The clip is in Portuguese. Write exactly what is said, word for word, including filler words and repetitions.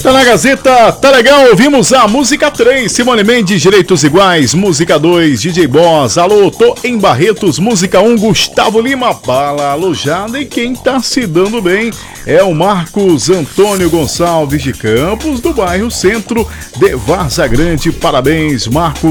Tá na Gazeta, tá legal, ouvimos a música três, Simone Mendes, Direitos Iguais, música dois, D J Boss, alô, tô em Barretos, música um, Gustavo Lima, bala alojada, e quem tá se dando bem é o Marcos Antônio Gonçalves de Campos, do bairro Centro de Várzea Grande. Parabéns, Marcos.